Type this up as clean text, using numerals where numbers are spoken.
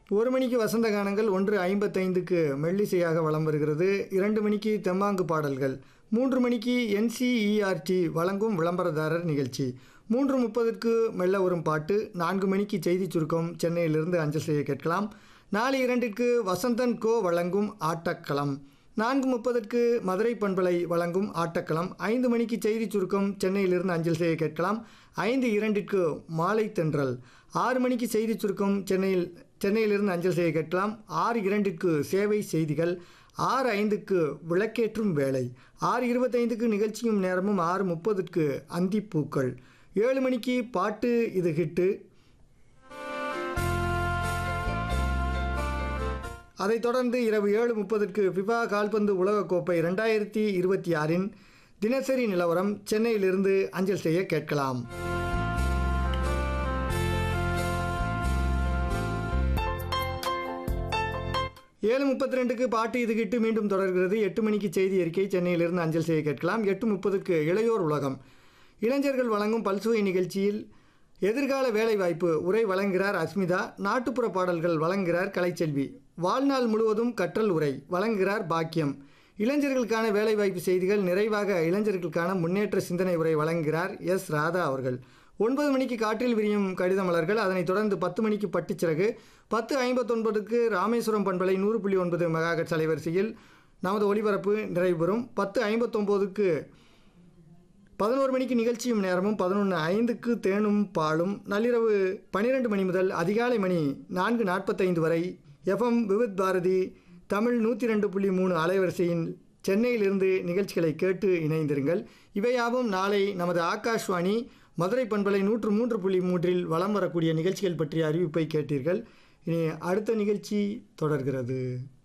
1 மணிக்கு வசந்த கானங்கள், 1:55க்கு மெல்லிசையாக வலம் வருகிறது. 2 மணிக்கு தெம்மாங்கு பாடல்கள், 3 மணிக்கு என்சிஇஆர்டி வழங்கும் விளம்பரதாரர் நிகழ்ச்சி, 3:30க்கு மெல்ல வரும் பாட்டு, 4 மணிக்கு செய்திச் சுருக்கம் சென்னையிலிருந்து அஞ்சல் செய்ய கேட்கலாம். 4:02க்கு வசந்தன் கோ வழங்கும் ஆட்டக்களம், 4:30க்கு மதுரை பண்பலை வழங்கும் ஆட்டக்களம், 5 மணிக்கு செய்திச் சுருக்கம் சென்னையிலிருந்து அஞ்சல் செய்ய கேட்கலாம். 5:02க்கு மாலை தென்றல், 6 மணிக்கு செய்திச் சுருக்கம் சென்னையிலிருந்து அஞ்சல் செய்ய கேட்கலாம். 6:02க்கு சேவை செய்திகள், 6:05க்கு விளக்கேற்றும் வேலை, 6:25க்கு நிகழ்ச்சியும் நேரமும், 6:30க்கு அந்திப்பூக்கள், 7 மணிக்கு பாட்டு இது ஹிட்டு. அதைத் தொடர்ந்து இரவு 7:30க்கு ஃபிஃபா கால்பந்து உலகக்கோப்பை 2026 தினசரி நிலவரம் சென்னையிலிருந்து அஞ்சல் செய்ய கேட்கலாம். ஏழு 32க்கு பாட்டு இது கிட்டு மீண்டும் தொடர்கிறது. 8 மணிக்கு செய்தி அறிக்கை சென்னையிலிருந்து அஞ்சல் செய்ய கேட்கலாம். 8:30க்கு இளையோர் உலகம், இளைஞர்கள் வழங்கும் பல்சுவை நிகழ்ச்சியில் எதிர்கால வேலைவாய்ப்பு உரை வழங்குகிறார் அஸ்மிதா. நாட்டுப்புற பாடல்கள் வழங்குகிறார் கலைச்செல்வி. வாழ்நாள் முழுவதும் கற்றல் உரை வழங்குகிறார் பாக்கியம். இளைஞர்களுக்கான வேலைவாய்ப்பு செய்திகள், நிறைவாக இளைஞர்களுக்கான முன்னேற்ற சிந்தனை உரை வழங்குகிறார் எஸ் ராதா அவர்கள். 9 மணிக்கு காற்றில் விரியும் கடித மலர்கள், அதனைத் தொடர்ந்து 10 மணிக்கு பட்டுச்சிறகு, 10:59க்கு ராமேஸ்வரம் பண்பலை 100.9 மெகாஹெர்ட்ஸ் அலைவரிசையில் நமது ஒளிபரப்பு நிறைவு பெறும். 10:59க்கு 11 மணிக்கு நிகழ்ச்சியும் நேரமும், 11:05க்கு தேனும் பாலும். நள்ளிரவு 12 மணி முதல் அதிகாலை மணி 4:45 வரை எஃப்எம் விவித் பாரதி தமிழ் 102.3 அலைவரிசையின் சென்னையிலிருந்து நிகழ்ச்சிகளை கேட்டு இணைந்திருங்கள். இவையாவும் நாளை நமது ஆகாஷ்வாணி மதுரை பண்பலை 103.3 வலம் வரக்கூடிய நிகழ்ச்சிகள் பற்றிய அறிவிப்பை கேட்டீர்கள். இனி அடுத்த நிகழ்ச்சி தொடர்கிறது.